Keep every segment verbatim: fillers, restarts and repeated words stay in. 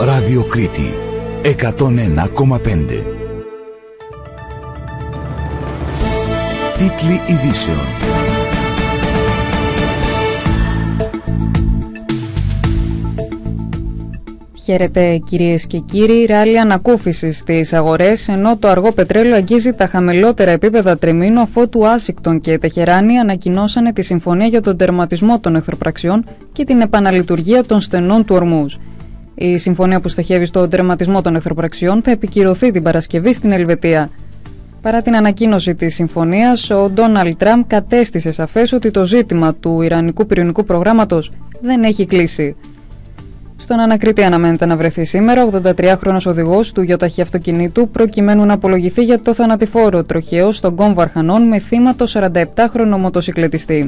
Ράδιο Κρήτη εκατόν ένα κόμμα πέντε. Τίτλοι ειδήσεων. Χαίρετε κυρίες και κύριοι. Ράλι ανακούφισης στις αγορές, ενώ το αργό πετρέλαιο αγγίζει τα χαμηλότερα επίπεδα τριμήνου, αφότου Ουάσιγκτον και Τεχεράνη ανακοινώσανε τη συμφωνία για τον τερματισμό των εχθροπραξιών και την επαναλειτουργία των στενών του Ορμούζ. Η συμφωνία που στοχεύει στον τερματισμό των εχθροπραξιών θα επικυρωθεί την Παρασκευή στην Ελβετία. Παρά την ανακοίνωση της συμφωνίας, ο Ντόναλντ Τραμπ κατέστησε σαφές ότι το ζήτημα του Ιρανικού πυρηνικού προγράμματος δεν έχει κλείσει. Στον Ανακρήτη αναμένεται να βρεθεί σήμερα ο ογδοντατριάχρονος οδηγός του γιοταχή αυτοκινήτου, προκειμένου να απολογηθεί για το θανατηφόρο τροχαίο στον κόμβο Αρχανών με θύμα το σαρανταεπτάχρονο μοτοσυκλετιστή.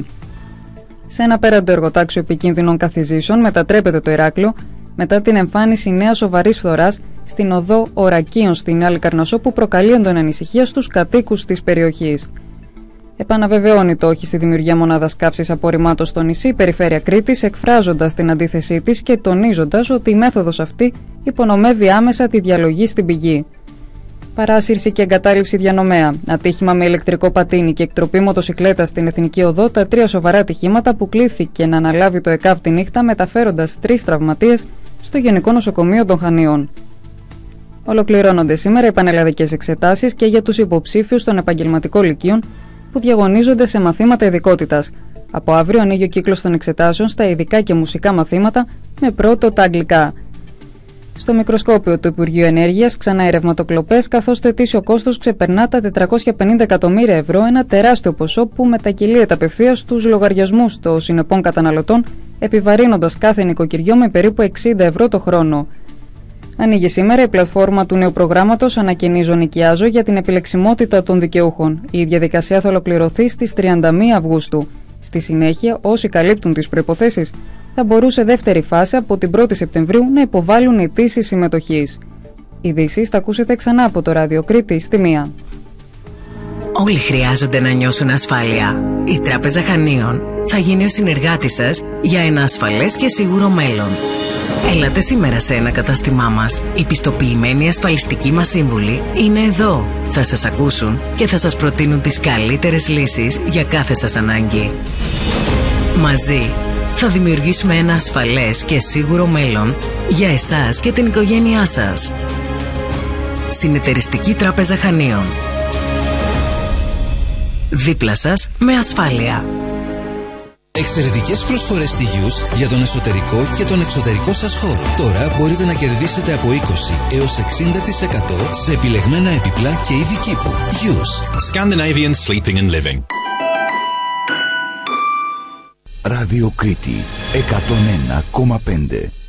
Σε ένα πέραντο εργοτάξιο επικίνδυνων καθιζήσεων μετατρέπεται το Ηράκλειο μετά την εμφάνιση νέας σοβαρής φθοράς στην οδό Ορακίων στην Άλλη Καρνασσό, που προκαλεί έντονη ανησυχία στους κατοίκους της περιοχής. Επαναβεβαιώνει το όχι στη δημιουργία μονάδας καύσης απορριμμάτων στο νησί η Περιφέρεια Κρήτης, εκφράζοντας την αντίθεσή της και τονίζοντας ότι η μέθοδος αυτή υπονομεύει άμεσα τη διαλογή στην πηγή. Παράσυρση και εγκατάλειψη διανομέα, ατύχημα με ηλεκτρικό πατίνι και εκτροπή μοτοσυκλέτα στην Εθνική Οδό, τα τρία σοβαρά ατυχήματα που κλήθηκε να αναλάβει το ΕΚΑΒ τη νύχτα, μεταφέροντας τρεις τραυματίες στο Γενικό Νοσοκομείο των Χανίων. Ολοκληρώνονται σήμερα οι πανελλαδικές εξετάσεις και για τους υποψήφιους των επαγγελματικών λυκείων που διαγωνίζονται σε μαθήματα ειδικότητας. Από αύριο ανοίγει ο κύκλος των εξετάσεων στα ειδικά και μουσικά μαθήματα, με πρώτο τα αγγλικά. Στο μικροσκόπιο του Υπουργείου Ενέργειας ξανά οι ρευματοκλοπές, καθώς το ετήσιο κόστος ξεπερνά τα τετρακόσια πενήντα εκατομμύρια ευρώ, ένα τεράστιο ποσό που μετακυλείται απευθείας στους λογαριασμούς των συνεπών καταναλωτών, επιβαρύνοντας κάθε νοικοκυριό με περίπου εξήντα ευρώ το χρόνο. Ανοίγει σήμερα η πλατφόρμα του νέου προγράμματος Ανακαινίζω Νοικιάζω για την επιλεξιμότητα των δικαιούχων. Η διαδικασία θα ολοκληρωθεί στις τριάντα μία Αυγούστου. Στη συνέχεια, όσοι καλύπτουν τις προϋποθέσεις θα μπορούσε δεύτερη φάση από την πρώτη Σεπτεμβρίου να υποβάλουν αιτήσεις συμμετοχής. Ειδήσεις θα ακούσετε ξανά από το Ράδιο Κρήτη στη μία. Όλοι χρειάζονται να νιώσουν ασφάλεια. Η Τράπεζα Χανίων θα γίνει ο συνεργάτης σας για ένα ασφαλές και σίγουρο μέλλον. Έλατε σήμερα σε ένα κατάστημά μας. Οι πιστοποιημένοι ασφαλιστικοί μας σύμβουλοι είναι εδώ. Θα σας ακούσουν και θα σας προτείνουν τις καλύτερες λύσεις για κάθε σας ανάγκη. Μαζί θα δημιουργήσουμε ένα ασφαλές και σίγουρο μέλλον για εσάς και την οικογένειά σας. Συνεταιριστική Τράπεζα Χανίων. Δίπλα σας με ασφάλεια. Εξαιρετικές προσφορές στη Γιούσκ για τον εσωτερικό και τον εξωτερικό σας χώρο. Τώρα μπορείτε να κερδίσετε από είκοσι έως εξήντα τοις εκατό σε επιλεγμένα επιπλά και είδη κήπου. Γιούσκ. Scandinavian Sleeping and Living. Ράδιο Κρήτη εκατόν ένα κόμμα πέντε.